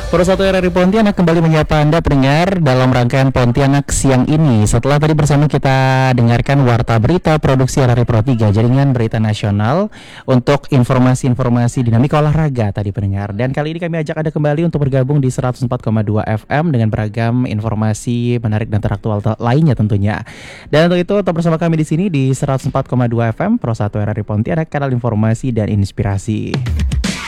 Persatu RRI Pontianak kembali menyapa Anda pendengar dalam rangkaian Pontianak siang ini. Setelah tadi bersama kita dengarkan Warta Berita Produksi RRI Pro 3, Jaringan Berita Nasional, untuk informasi-informasi dinamika olahraga tadi pendengar. Dan kali ini kami ajak Anda kembali untuk bergabung di 104,2 FM dengan beragam informasi menarik dan teraktual lainnya tentunya. Dan untuk itu tetap bersama kami di sini di 104,2 FM Persatu RRI Pontianak, kanal informasi dan inspirasi.